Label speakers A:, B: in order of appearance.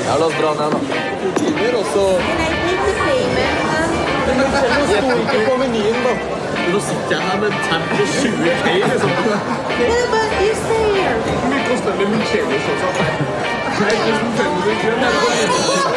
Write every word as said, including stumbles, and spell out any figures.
A: Ja, la oss dra ned da.
B: Timer, og så...
C: Can I take the payment?
B: Men det sto ikke på menyen, da. Nå sitter jeg her med en tab på tjue K, liksom.
C: Yeah, but you stay here.
B: Hvor mye koster det med min kjele, sånn? Nei, tusen fem hundre kroner.